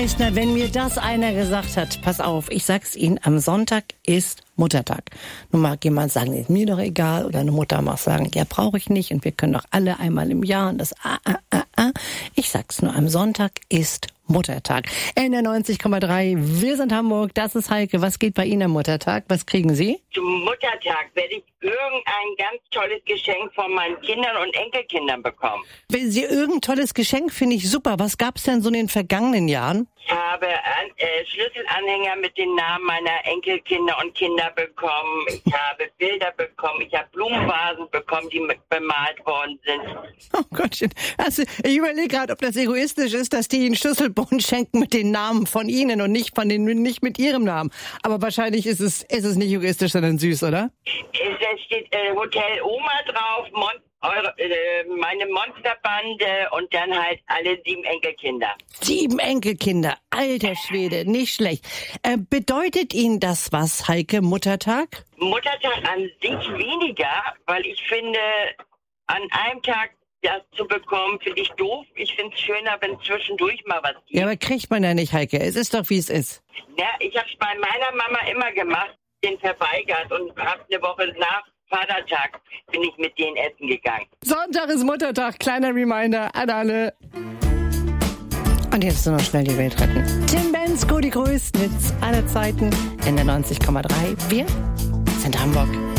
Echt, na, wenn mir das einer gesagt hat, pass auf, ich sag's Ihnen, am Sonntag ist Muttertag. Nun mag jemand sagen, ist mir doch egal, oder eine Mutter mag sagen, ja, brauche ich nicht und wir können doch alle einmal im Jahr und das Ich sag's nur, am Sonntag ist Muttertag. NDR 90,3, wir sind Hamburg, das ist Heike. Was geht bei Ihnen am Muttertag? Was kriegen Sie? Zum Muttertag werde ich irgendein ganz tolles Geschenk von meinen Kindern und Enkelkindern bekommen. Wenn Sie irgendein tolles Geschenk, finde ich super. Was gab's denn so in den vergangenen Jahren? Ich habe Schlüsselanhänger mit den Namen meiner Enkelkinder und Kinder bekommen. Ich habe Bilder bekommen. Ich habe Blumenvasen bekommen, die bemalt worden sind. Oh Gottchen. Also, ich überlege gerade, ob das egoistisch ist, dass die Ihnen Schlüsselbund schenken mit den Namen von Ihnen und nicht nicht mit Ihrem Namen. Aber wahrscheinlich ist es nicht egoistisch, sondern süß, oder? Es steht Hotel Oma drauf, meine Monsterbande und dann halt alle 7 Enkelkinder. 7 Enkelkinder, alter Schwede, nicht schlecht. Bedeutet Ihnen das was, Heike, Muttertag? Muttertag an sich weniger, weil ich finde, an einem Tag das zu bekommen, finde ich doof. Ich finde es schöner, wenn zwischendurch mal was gibt. Ja, aber kriegt man ja nicht, Heike. Es ist doch, wie es ist. Ja, ich habe es bei meiner Mama immer gemacht, den verweigert und habe eine Woche nach Vatertag bin ich mit denen essen gegangen. Sonntag ist Muttertag, kleiner Reminder an alle. Und jetzt nur noch schnell die Welt retten. Tim Bensko, die größten Hits aller Zeiten in der 90,3. Wir sind Hamburg.